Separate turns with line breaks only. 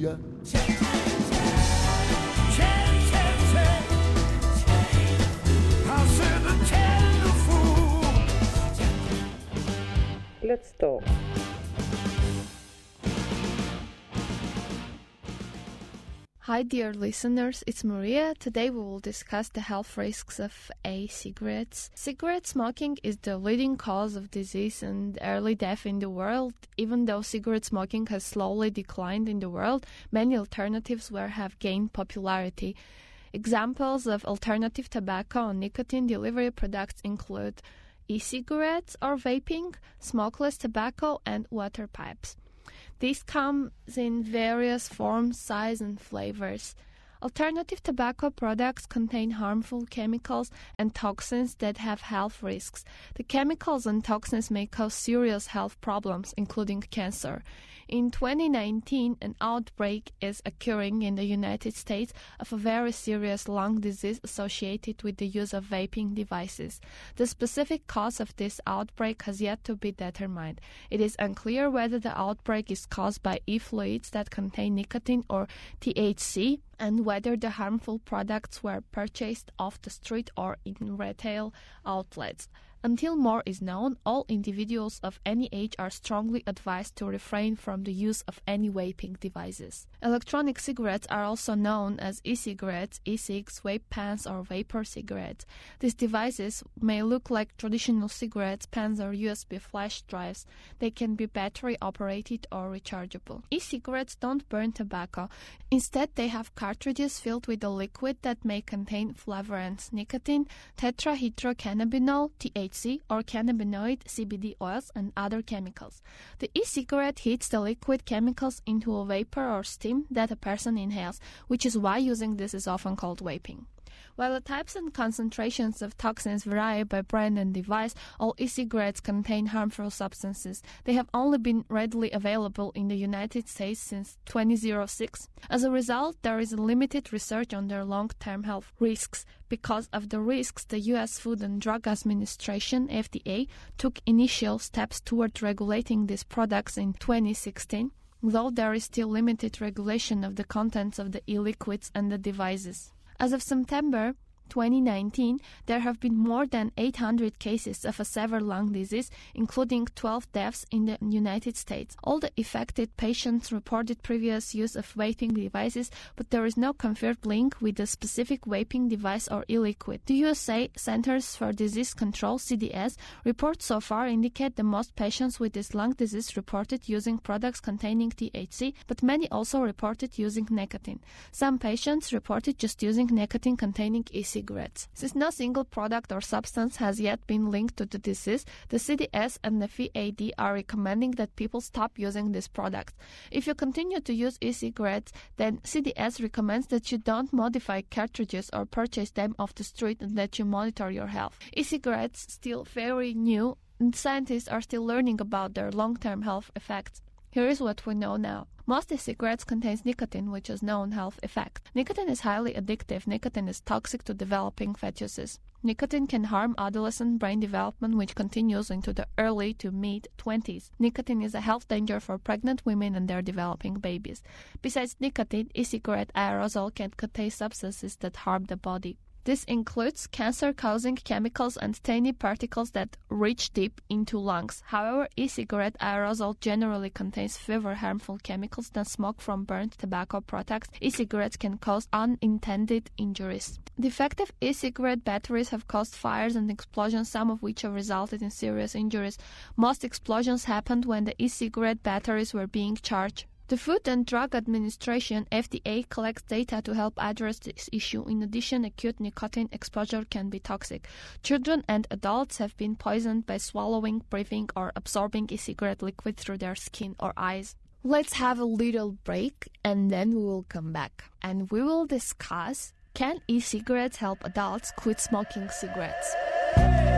呀。
Let's talk.
Hi dear listeners, it's Maria. Today we will discuss the health risks of e-cigarettes. Cigarette smoking is the leading cause of disease and early death in the world. Even though cigarette smoking has slowly declined in the world, many alternatives have gained popularity. Examples of alternative tobacco and nicotine delivery products include e-cigarettes or vaping, smokeless tobacco, and water pipes. These come in various forms, sizes, and flavors. Alternative tobacco products contain harmful chemicals and toxins that have health risks. The chemicals and toxins may cause serious health problems, including cancer. In 2019, an outbreak is occurring in the United States of a very serious lung disease associated with the use of vaping devices. The specific cause of this outbreak has yet to be determined. It is unclear whether the outbreak is caused by e-fluids that contain nicotine or THC, and whether the harmful products were purchased off the street or in retail outlets. Until more is known, all individuals of any age are strongly advised to refrain from the use of any vaping devices. Electronic cigarettes are also known as e-cigarettes, e-cigs, vape pens, or vapor cigarettes. These devices may look like traditional cigarettes, pens, or USB flash drives. They can be battery-operated or rechargeable. E-cigarettes don't burn tobacco. Instead, they have cartridges filled with a liquid that may contain flavorants, nicotine, tetrahydrocannabinol, THC, or cannabinoid CBD oils, and other chemicals. The e-cigarette heats the liquid chemicals into a vapor or steam that a person inhales, which is why using this is often called vaping. While the types and concentrations of toxins vary by brand and device, all e-cigarettes contain harmful substances. They have only been readily available in the United States since 2006. As a result, there is limited research on their long-term health risks. Because of the risks, the U.S. Food and Drug Administration, FDA, took initial steps toward regulating these products in 2016, though there is still limited regulation of the contents of the e-liquids and the devices. As of September 2019, there have been more than 800 cases of a severe lung disease, including 12 deaths in the United States. All the affected patients reported previous use of vaping devices, but there is no confirmed link with a specific vaping device or e-liquid. The USA Centers for Disease Control, CDC, reports so far indicate that most patients with this lung disease reported using products containing THC, but many also reported using nicotine. Some patients reported just using nicotine-containing e-cigarettes. Since no single product or substance has yet been linked to the disease, the CDC and the VAD are recommending that people stop using these products. If you continue to use e-cigarettes, then CDC recommends that you don't modify cartridges or purchase them off the street and that you monitor your health. E-cigarettes still very new, and scientists are still learning about their long-term health effects. Here is what we know now. Most e-cigarettes contain nicotine, which has known health effects. Nicotine is highly addictive. Nicotine is toxic to developing fetuses. Nicotine can harm adolescent brain development, which continues into the early to mid-20s. Nicotine is a health danger for pregnant women and their developing babies. Besides nicotine, e-cigarette aerosol can contain substances that harm the body. This includes cancer-causing chemicals and tiny particles that reach deep into lungs. However, e-cigarette aerosol generally contains fewer harmful chemicals than smoke from burnt tobacco products. E-cigarettes can cause unintended injuries. Defective e-cigarette batteries have caused fires and explosions, some of which have resulted in serious injuries. Most explosions happened when the e-cigarette batteries were being charged. The Food and Drug Administration, FDA, collects data to help address this issue. In addition, acute nicotine exposure can be toxic. Children and adults have been poisoned by swallowing, breathing, or absorbing e-cigarette liquid through their skin or eyes. Let's have a little break and then we will come back. And we will discuss, can e-cigarettes help adults quit smoking cigarettes?